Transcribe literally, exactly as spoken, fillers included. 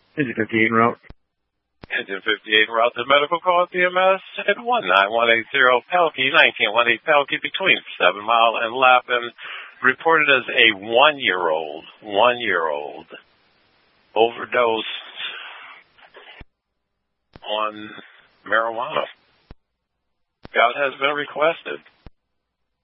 Engine fifty-eight en route. Engine fifty-eight en route to medical call at B M S at one nine one eight zero Pelkey, nineteen one eight Pelkey between seven Mile and Lappin. Reported as a one-year-old, one-year-old overdosed on marijuana. Scout has been requested.